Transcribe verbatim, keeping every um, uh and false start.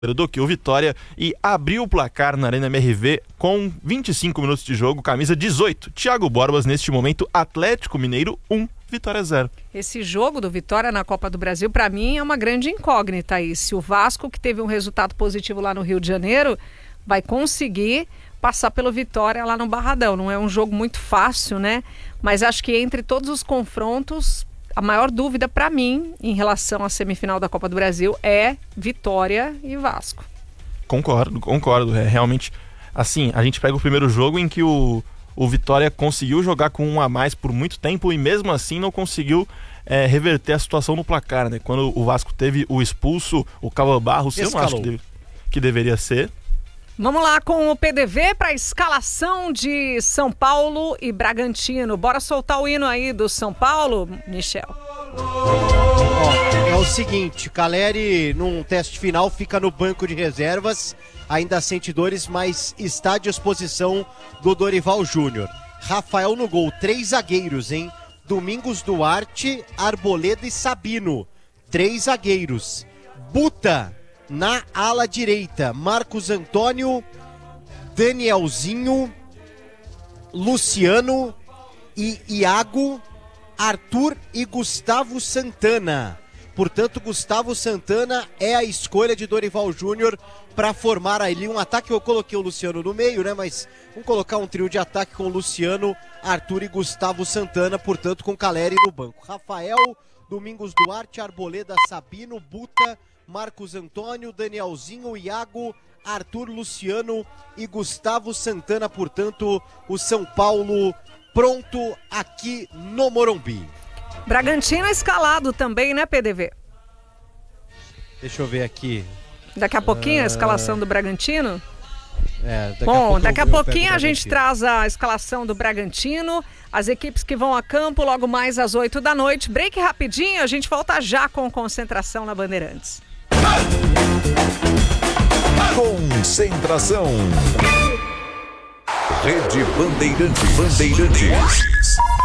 do que o Vitória e abriu o placar na Arena M R V com vinte e cinco minutos de jogo, camisa dezoito. Thiago Borbas, neste momento, Atlético Mineiro um, Vitória zero. Esse jogo do Vitória na Copa do Brasil, para mim, é uma grande incógnita aí. Se o Vasco, que teve um resultado positivo lá no Rio de Janeiro, vai conseguir passar pelo Vitória lá no Barradão. Não é um jogo muito fácil, né? Mas acho que entre todos os confrontos, a maior dúvida para mim em relação à semifinal da Copa do Brasil é Vitória e Vasco. Concordo, concordo. É realmente, assim, a gente pega o primeiro jogo em que o, o Vitória conseguiu jogar com um a mais por muito tempo e mesmo assim não conseguiu é, reverter a situação no placar, né? Quando o Vasco teve o expulso, o Cava Barros, eu não acho que, deve, que deveria ser. Vamos lá com o P D V para a escalação de São Paulo e Bragantino. Bora soltar o hino aí do São Paulo, Michel. Ó, é o seguinte, Caleri num teste final fica no banco de reservas, ainda sente dores, mas está à disposição do Dorival Júnior. Rafael no gol, três zagueiros, hein? Domingos Duarte, Arboleda e Sabino, três zagueiros. Buta na ala direita, Marcos Antônio, Danielzinho, Luciano e Iago, Arthur e Gustavo Santana. Portanto, Gustavo Santana é a escolha de Dorival Júnior para formar ali um ataque. Eu coloquei o Luciano no meio, né? Mas vamos colocar um trio de ataque com Luciano, Arthur e Gustavo Santana, portanto, com Caleri no banco. Rafael, Domingos Duarte, Arboleda, Sabino, Buta, Marcos Antônio, Danielzinho, Iago, Arthur, Luciano e Gustavo Santana, portanto, o São Paulo pronto aqui no Morumbi. Bragantino é escalado também, né, P D V? Deixa eu ver aqui. Daqui a pouquinho uh... a escalação do Bragantino? É, daqui Bom, a daqui a eu, pouquinho eu a gente traz a escalação do Bragantino, as equipes que vão a campo logo mais às oito da noite. Break rapidinho, a gente volta já com Concentração na Bandeirantes. Concentração. Rede Bandeirantes. Bandeirantes.